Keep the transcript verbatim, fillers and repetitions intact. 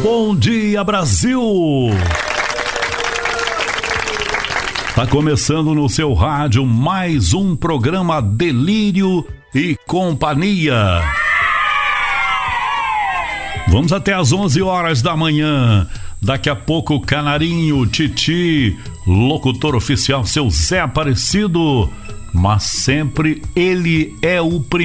bom dia, Brasil! Tá começando no seu rádio mais um programa Delírio e Companhia. Vamos até às onze horas da manhã. Daqui a pouco o Canarinho, Titi, locutor oficial, seu Zé Aparecido. Mas sempre ele é o primeiro.